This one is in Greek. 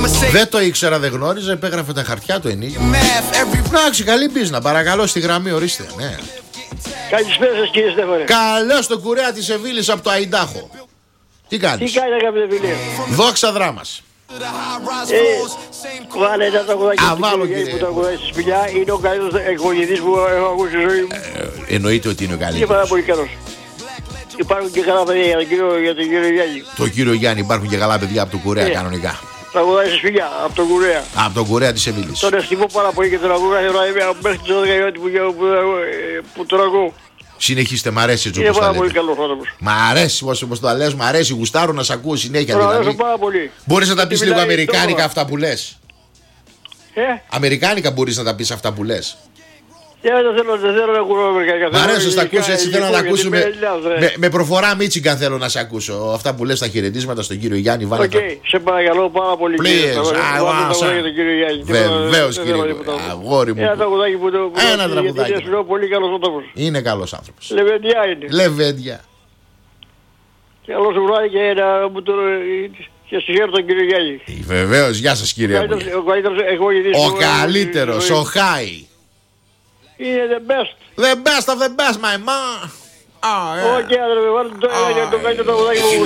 Δεν το ήξερα, δεν γνώριζα, επέγραφε τα χαρτιά του ενίγημα. Εντάξει, καλή πίσνα, παρακαλώ στη γραμμή, ορίστε. Ναι. Καλησπέρα σας κύριε Στέφανε. Καλώς το κουρέα της Σεβίλης από το Αϊντάχο. Τι κάνεις? Τι κάνει αγαπητέ φίλε? Δόξα δράμας. Βάλε ένα τραγουδάκι κύριε. που τραγουδάει στη σπηλιά. Είναι ο καλύτερος εκπονητής που έχω ακούσει στη ζωή μου. Εννοείται ότι είναι ο Είναι καλύτερος. πάρα πολύ καλός. Υπάρχουν και καλά παιδιά για τον κύριο Γιάννη. Το κύριο Γιάννη, υπάρχουν και καλά παιδιά από το κουρέα κανονικά. Τραγουδάει στη σπηλιά από τον Κουρέα. Από τον κουρέα της Σεβίλης. Τον εκτιμώ πάρα πολύ και τον ακούω κάθε βράδυ μέχρι τις 12 η ώρα που τον ακούω. Συνεχίστε, μ' αρέσει έτσι Είναι όπως τα πάρα πολύ λέτε. καλός άνθρωπος. Μ' αρέσει όπως το λες, μ' αρέσει, γουστάρω να σ' ακούω συνέχεια Τον αρέσω δηλαδή. πάρα πολύ. Μπορείς να τα πεις λίγο μιλάει αμερικάνικα τώρα. αυτά που λες? Αμερικάνικα μπορείς να τα πεις αυτά που λες? Δεν θέλω να ακούω αμερικάνικα. Μ' αρέσει να τα ακούσεις έτσι, θέλω να τα ακούσουμε. Με προφορά Μίτσιγκαν θέλω να σε ακούσω. Αυτά που λες στα χαιρετίσματα στον κύριο Γιάννη. Οκ, σε παρακαλώ πάρα πολύ. Βεβαίως κύριε, αγόρι μου. Ένα τραγουδάκι που το Ένα τραγουδάκι. είναι πολύ καλός άνθρωπος. Είναι καλός άνθρωπος. Λεβέντια είναι. Λεβέντια. Καλώς βράδυ και να μου το... Και συγχαίρω τον κύριο Γιάννη. Βεβαίως, γεια σας κύριε μου. Ο καλύτερος, ο Χάι. Είναι the best. The best of the best, my man. Όχι, άντρε, βάλτε το καλύτερο τραγουδάκι μου.